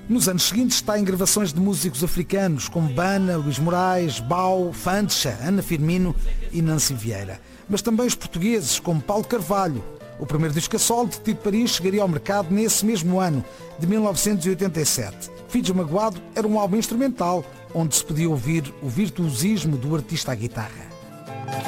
Nos anos seguintes está em gravações de músicos africanos como Bana, Luís Moraes, Bau, Fancha, Ana Firmino e Nancy Vieira. Mas também os portugueses como Paulo Carvalho. O primeiro disco a solo de Tito Paris chegaria ao mercado nesse mesmo ano, de 1987. Filhos Magoado era um álbum instrumental, onde se podia ouvir o virtuosismo do artista à guitarra.